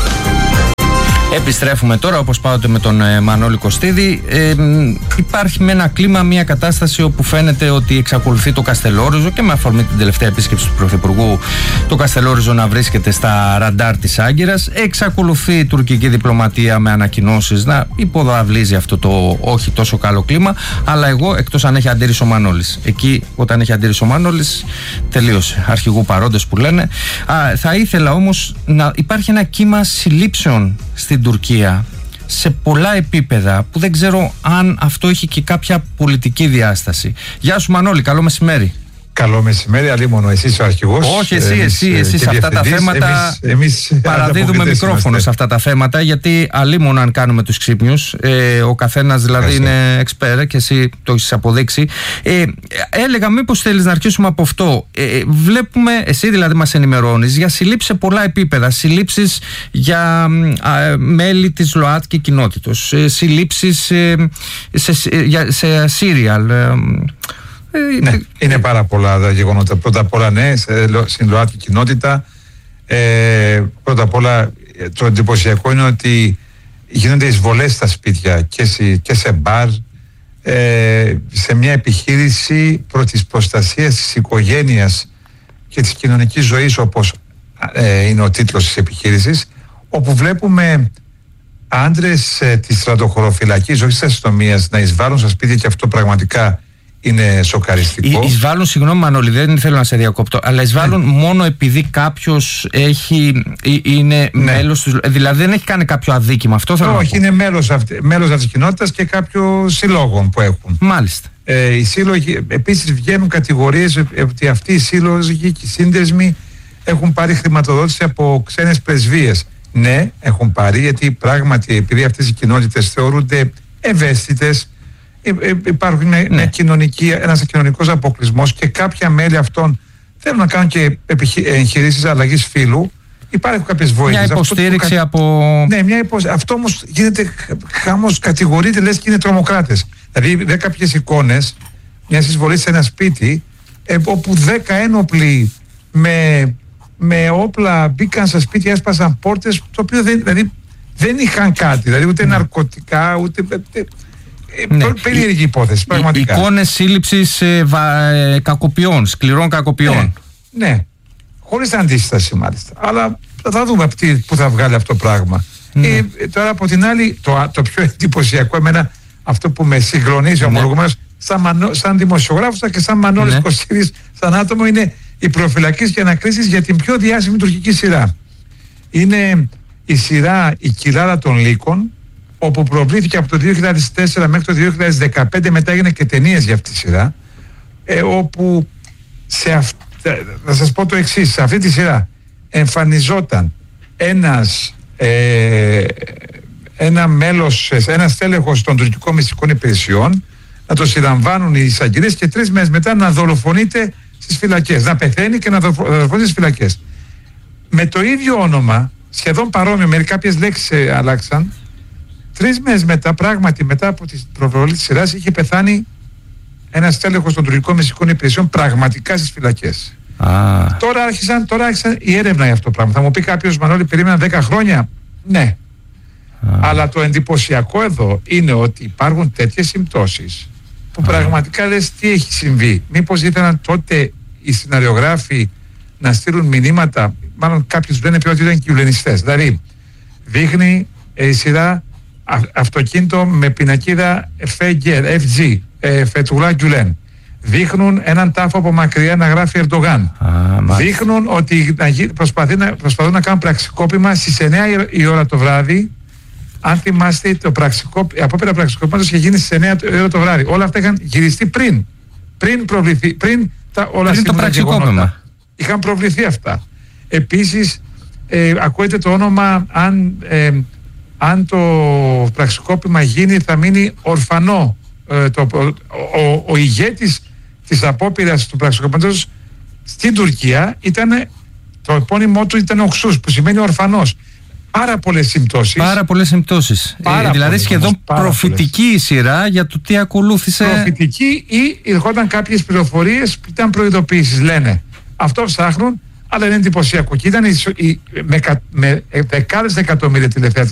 Επιστρέφουμε τώρα, όπως πάτε, με τον ε, Μανώλη Κωστίδη. Ε, υπάρχει με ένα κλίμα, μια κατάσταση όπου φαίνεται ότι εξακολουθεί το Καστελόριζο, και με αφορμή την τελευταία επίσκεψη του Πρωθυπουργού, το Καστελόριζο να βρίσκεται στα ραντάρ της Άγκυρας. Εξακολουθεί η τουρκική διπλωματία με ανακοινώσεις να υποδαβλίζει αυτό το όχι τόσο καλό κλίμα. Αλλά εγώ, εκτός αν έχει αντίρρηση ο Μανώλης, εκεί όταν έχει αντίρρηση ο Μανώλης, τελείωσε. Αρχηγού παρόντες που λένε. Α, θα ήθελα όμως να υπάρχει ένα κύμα συλλήψεων στην Τουρκία σε πολλά επίπεδα, που δεν ξέρω αν αυτό έχει και κάποια πολιτική διάσταση. Γεια σου Μανώλη, καλό μεσημέρι. Καλό μεσημέρι, αλίμονο, εσύ είσαι ο αρχηγός. Όχι, εσύ, εμείς, εσύ, εσύ σε αυτά τα θέματα. Εμείς, εμείς παραδίδουμε μικρόφωνο είμαστε. Σε αυτά τα θέματα, γιατί αλίμονο αν κάνουμε τους ξύπνιους. Ε, ο καθένας δηλαδή Ευχαριστώ. Είναι εξπέρ και εσύ το έχεις αποδείξει. Ε, έλεγα, μήπως θέλεις να αρχίσουμε από αυτό. Ε, βλέπουμε, εσύ δηλαδή μας ενημερώνεις για συλλήψεις σε πολλά επίπεδα. Συλλήψεις για α, μέλη της ΛΟΑΤΚΙ κοινότητος. Ε, συλλήψεις ε, σε, σε, σε σύριαλ. Ε, Ναι, είναι πάρα πολλά τα γεγονότα. Πρώτα απ' όλα, ναι, στην ΛΟΑΤΚΙ κοινότητα. Ε, πρώτα απ' όλα, το εντυπωσιακό είναι ότι γίνονται εισβολές στα σπίτια και σε, και σε μπαρ, ε, σε μια επιχείρηση προ της προστασίας της οικογένειας και της κοινωνικής ζωής, όπως ε, είναι ο τίτλος της επιχείρησης, όπου βλέπουμε άντρες ε, της στρατοχωροφυλακής, όχι της αστυνομίας, να εισβάλλουν στα σπίτια, και αυτό πραγματικά είναι σοκαριστικό. Εισβάλλουν, συγγνώμη Μανώλη, δεν θέλω να σε διακόπτω, αλλά εισβάλλουν ναι. μόνο επειδή κάποιος έχει, είναι ναι. μέλος του. Δηλαδή δεν έχει κάνει κάποιο αδίκημα. Αυτό θέλω Όχι, να πω. Είναι μέλος, αυτή, μέλος αυτής της κοινότητας και κάποιων συλλόγων που έχουν. Μάλιστα. Ε, οι σύλλογοι, επίσης βγαίνουν κατηγορίες ότι αυτοί οι σύλλογοι και οι σύνδεσμοι έχουν πάρει χρηματοδότηση από ξένες πρεσβείες. Ναι, έχουν πάρει, γιατί πράγματι, επειδή αυτές οι κοινότητες θεωρούνται ευαίσθητες, υπάρχουν ναι. μια κοινωνική, ένας κοινωνικός αποκλεισμός, και κάποια μέλη αυτών θέλουν να κάνουν και εγχειρήσεις αλλαγής φύλου. Υπάρχουν κάποιες βοήθειες. Μια υποστήριξη αυτό, από... Ναι, μια υποστήριξη. Αυτό όμως γίνεται χαμός, κατηγορείται, λες και είναι τρομοκράτες. Δηλαδή, δε κάποιες εικόνες μια εισβολή σε ένα σπίτι, ε, όπου δέκα ένοπλοι με, με όπλα μπήκαν στα σπίτια, έσπασαν πόρτες, το οποίο δεν, δηλαδή, δεν είχαν κάτι, δηλαδή ούτε ναι. ναρκωτικά, ούτε... Ναι. Περίεργη υπόθεση, πραγματικά. Εικόνες σύλληψης ε, ε, κακοποιών, σκληρών κακοποιών. Ναι, ναι. Χωρίς αντίσταση μάλιστα. Αλλά θα δούμε πού θα βγάλει αυτό το πράγμα. Ναι. Ε, τώρα από την άλλη, το, το πιο εντυπωσιακό εμένα, αυτό που με συγκλονίζει ναι. ομολογουμένως, σαν, σαν δημοσιογράφος και σαν Μανώλης ναι. Κωστίδης, σαν άτομο, είναι η προφυλακής και ανακρίσεις για την πιο διάσημη τουρκική σειρά. Είναι η σειρά «Η Κοιλάδα των Λύκων», όπου προβλήθηκε από το δύο χιλιάδες τέσσερα μέχρι το δύο χιλιάδες δεκαπέντε, μετά έγινε και ταινίες για αυτή τη σειρά, ε, όπου σε αυ... θα σας πω το εξής, σε αυτή τη σειρά εμφανιζόταν ένας ε, ένα μέλος, ένας τέλεχος των τουρκικών μυστικών υπηρεσιών, να το συλλαμβάνουν οι εισαγγελίες και τρεις μέρες μετά να δολοφονείται στις φυλακές, να πεθαίνει και να δολοφονείται στις φυλακές. Με το ίδιο όνομα, σχεδόν παρόμοιο, με κάποιες λέξεις ε, αλλάξαν. Τρεις μέρες μετά, πράγματι μετά από την προβολή της σειράς, είχε πεθάνει ένας τέλεχος των τουρκικών μυστικών υπηρεσιών πραγματικά στις φυλακές. Ah. Τώρα άρχισαν, τώρα άρχισαν η έρευνα για αυτό το πράγμα. Θα μου πει κάποιος, Μανώλη, περίμενα δέκα χρόνια. Ναι. Ah. Αλλά το εντυπωσιακό εδώ είναι ότι υπάρχουν τέτοιες συμπτώσεις που πραγματικά λες τι έχει συμβεί. Μήπως ήθελαν τότε οι σεναριογράφοι να στείλουν μηνύματα, μάλλον κάποιοι λένε ότι ήταν κιουλενιστές. Δηλαδή, δείχνει ε, σειρά α, αυτοκίνητο με πινακίδα εφ τζι, ε, Φετουλά Γκιουλέν. Δείχνουν έναν τάφο από μακριά να γράφει Ερντογάν. Ah, Δείχνουν ότι προσπαθούν να, προσπαθούν να κάνουν πραξικόπημα στις εννιά η ώρα το βράδυ. Αν θυμάστε, το πραξικόπη, απόπειρα πραξικόπηματος είχε γίνει στις εννιά η ώρα το βράδυ. Όλα αυτά είχαν γυριστεί πριν. Πριν προβληθεί, πριν τα όλα πριν το πραξικόπημα. Είχαν προβληθεί αυτά. Επίσης, ε, ακούγεται το όνομα, αν, ε, αν το πραξικόπημα γίνει, θα μείνει ορφανό. Ε, το, ο, ο, ο ηγέτης της απόπειρας του πραξικοπήματος στην Τουρκία ήταν, το επώνυμό του ήταν Οξούς, που σημαίνει ορφανός. Πάρα πολλές συμπτώσεις. Πάρα πολλές συμπτώσεις. Πάρα ε, δηλαδή πολλές, σχεδόν προφητική η σειρά για το τι ακολούθησε. Προφητική ή ερχόταν κάποιες πληροφορίες που ήταν προειδοποίησεις, λένε. Αυτό ψάχνουν, αλλά είναι εντυπωσιακό. Και ήταν η, η, με, με δεκάδες εκατομμύρια τηλεθεατές